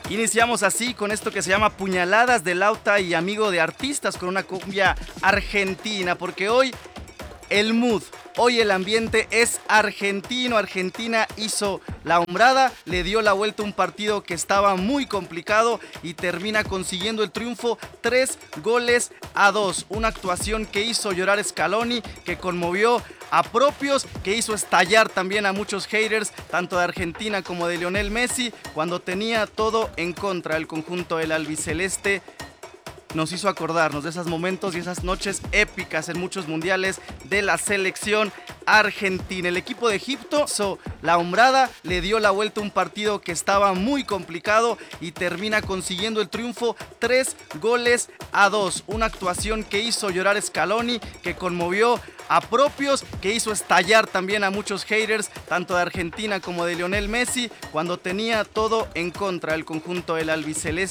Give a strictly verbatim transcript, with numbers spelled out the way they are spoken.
Iniciamos así con esto que se llama Puñaladas de Lauta y Amigo de Artistas, con una cumbia argentina, porque hoy el mood, hoy el ambiente es argentino. Argentina hizo la hombrada, le dio la vuelta a un partido que estaba muy complicado y termina consiguiendo el triunfo tres goles a dos. Una actuación que hizo llorar Scaloni, que conmovió a propios, que hizo estallar también a muchos haters, tanto de Argentina como de Lionel Messi, cuando tenía todo en contra. El conjunto del albiceleste nos hizo acordarnos de esos momentos y esas noches épicas en muchos mundiales de la selección argentina. El equipo de Egipto hizo la hombrada, le dio la vuelta a un partido que estaba muy complicado y termina consiguiendo el triunfo tres goles a dos. Una actuación que hizo llorar Scaloni, que conmovió a propios, que hizo estallar también a muchos haters, tanto de Argentina como de Lionel Messi, cuando tenía todo en contra. El conjunto del albiceleste